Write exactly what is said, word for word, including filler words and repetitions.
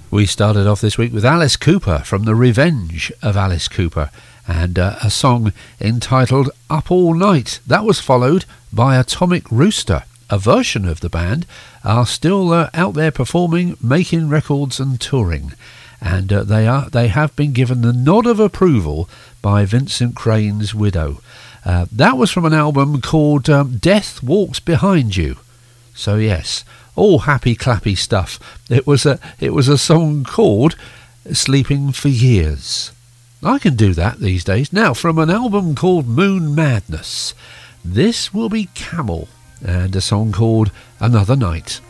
We started off this week with Alice Cooper from The Revenge of Alice Cooper and uh, a song entitled Up All Night. That was followed by Atomic Rooster. A version of the band are still uh, out there performing, making records and touring. And uh, they are they have been given the nod of approval by Vincent Crane's widow. Uh, that was from an album called um, Death Walks Behind You. So yes, all happy clappy stuff. It was a it was a song called Sleeping for Years. I can do that these days. Now, from an album called Moon Madness, this will be Camel and a song called Another Night.